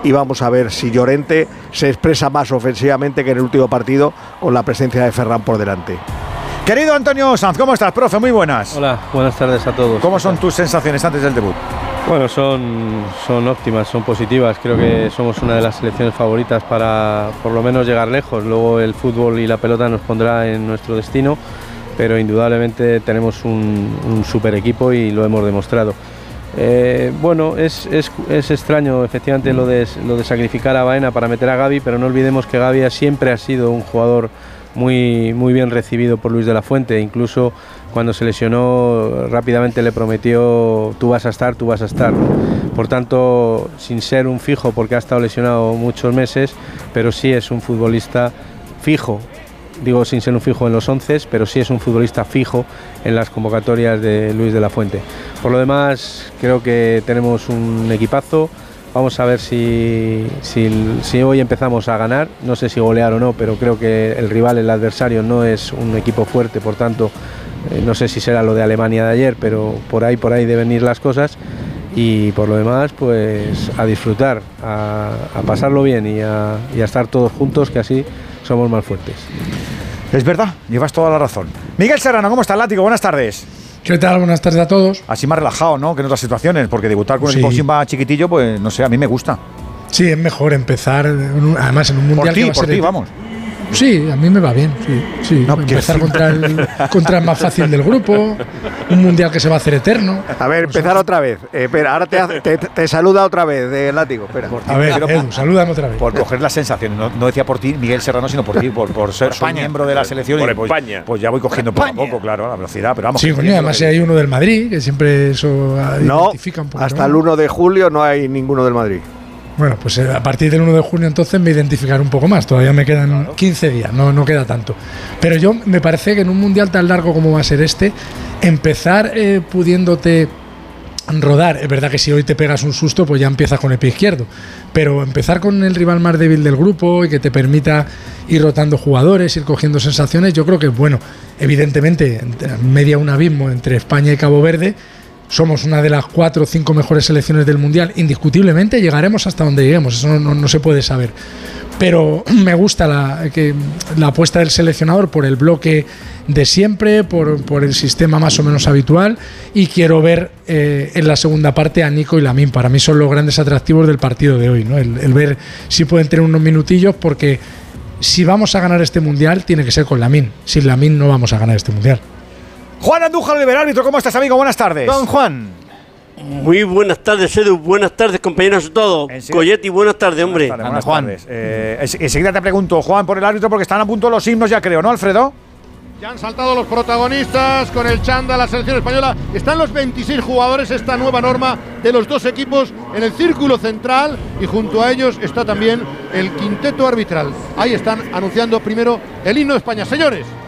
y vamos a ver si Llorente se expresa más ofensivamente que en el último partido con la presencia de Ferran por delante. Querido Antonio Sanz, ¿cómo estás, profe? Muy buenas. Hola, buenas tardes a todos. ¿Cómo son tus sensaciones antes del debut? Bueno, son óptimas, son positivas. Creo que somos una de las selecciones favoritas para por lo menos llegar lejos. Luego el fútbol y la pelota nos pondrá en nuestro destino, pero indudablemente tenemos un super equipo y lo hemos demostrado. Bueno, es extraño efectivamente lo de sacrificar a Baena para meter a Gavi, pero no olvidemos que Gavi siempre ha sido un jugador muy bien recibido por Luis de la Fuente. Incluso cuando se lesionó rápidamente le prometió tú vas a estar. Por tanto, sin ser un fijo porque ha estado lesionado muchos meses, pero sí es un futbolista fijo. Digo sin ser un fijo en los 11, pero sí es un futbolista fijo en las convocatorias de Luis de la Fuente. Por lo demás, creo que tenemos un equipazo. Vamos a ver si hoy empezamos a ganar. No sé si golear o no, pero creo que el rival, el adversario, no es un equipo fuerte. Por tanto, no sé si será lo de Alemania de ayer, pero por ahí deben ir las cosas. Y por lo demás, pues a disfrutar, a pasarlo bien y a estar todos juntos, que así somos más fuertes. Es verdad, llevas toda la razón. Miguel Serrano, ¿cómo estás, Látigo? Buenas tardes. ¿Qué tal? Buenas tardes a todos. Así más relajado, ¿no?, que en otras situaciones, porque debutar con un equipo Simba chiquitillo, pues no sé, a mí me gusta. Sí, es mejor empezar, además en un mundial que va a ser... Por ti, vamos. Sí, a mí me va bien, sí. No, empezar contra el más fácil del grupo, un mundial que se va a hacer eterno. A ver, empezar otra vez. Espera, ahora te saluda otra vez, Látigo. Espera. A ver, Edu, salúdame otra vez. Por coger las sensaciones, no decía por ti, Miguel Serrano, sino por ti, por ser miembro de la selección. Por y España. Pues ya voy cogiendo poco a poco, claro, la velocidad, pero vamos. Sí, bueno, además hay uno del Madrid, que siempre eso identifica un poco. Hasta el 1 de julio no hay ninguno del Madrid. Bueno, pues a partir del 1 de junio entonces me identificaré un poco más. Todavía me quedan 15 días, no queda tanto. Pero yo me parece que en un mundial tan largo como va a ser este, empezar pudiéndote rodar, es verdad que si hoy te pegas un susto, pues ya empiezas con el pie izquierdo. Pero empezar con el rival más débil del grupo y que te permita ir rotando jugadores, ir cogiendo sensaciones, yo creo que es bueno. Evidentemente, media un abismo entre España y Cabo Verde. Somos una de las 4 o 5 mejores selecciones del mundial. Indiscutiblemente llegaremos hasta donde lleguemos, eso no se puede saber. Pero me gusta la apuesta del seleccionador por el bloque de siempre, por el sistema más o menos habitual, y quiero ver en la segunda parte a Nico y Lamine. Para mí son los grandes atractivos del partido de hoy, ¿no? El ver si pueden tener unos minutillos, porque si vamos a ganar este mundial tiene que ser con Lamine. Sin Lamine no vamos a ganar este mundial. Juan Andújar, el árbitro, ¿cómo estás, amigo? Buenas tardes. Don Juan. Muy buenas tardes, Edu. Buenas tardes, compañeros de todos. Coyetti, buenas tardes, hombre. Buenas tardes. Enseguida te pregunto, Juan, por el árbitro, porque están a punto los himnos, ya creo, ¿no, Alfredo? Ya han saltado los protagonistas con el chándal, la selección española. Están los 26 jugadores, esta nueva norma de los dos equipos en el círculo central, y junto a ellos está también el quinteto arbitral. Ahí están anunciando primero el himno de España. Señores.